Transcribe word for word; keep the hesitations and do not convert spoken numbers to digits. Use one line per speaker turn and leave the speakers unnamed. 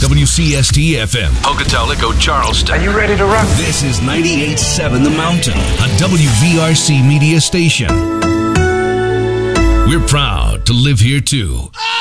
W C S T F M, Pocatello, Charleston.
Are you ready to rock?
This is ninety-eight point seven The Mountain, a W V R C media station. We're proud to live here too.